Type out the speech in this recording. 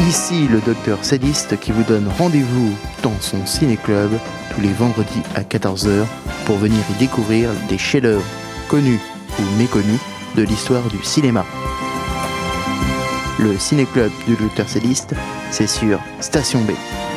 Ici le docteur Sadiste qui vous donne rendez-vous dans son ciné-club tous les vendredis à 14h pour venir y découvrir des chefs-d'œuvre connus ou méconnus de l'histoire du cinéma. Le ciné-club du docteur Sadiste, c'est sur Station B.